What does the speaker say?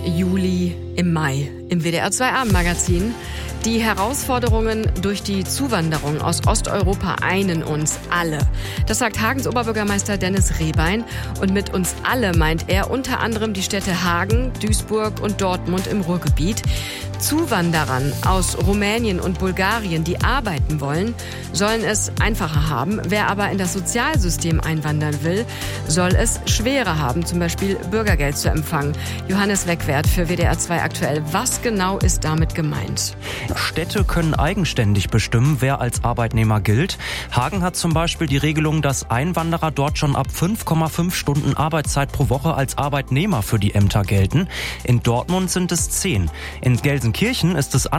Juli im Mai im WDR 2 Abendmagazin. Die Herausforderungen durch die Zuwanderung aus Osteuropa einen uns alle. Das sagt Hagens Oberbürgermeister Dennis Rehbein. Und mit uns alle meint er unter anderem die Städte Hagen, Duisburg und Dortmund im Ruhrgebiet. Zuwanderern aus Rumänien und Bulgarien, die arbeiten wollen, sollen es einfacher haben. Wer aber in das Sozialsystem einwandern will, soll es schwerer haben, zum Beispiel Bürgergeld zu empfangen. Johannes Wegwert für WDR 2 aktuell. Was genau ist damit gemeint? Städte können eigenständig bestimmen, wer als Arbeitnehmer gilt. Hagen hat zum Beispiel die Regelung, dass Einwanderer dort schon ab 5,5 Stunden Arbeitszeit pro Woche als Arbeitnehmer für die Ämter gelten. In Dortmund sind es 10. In Gelsenkirchen ist es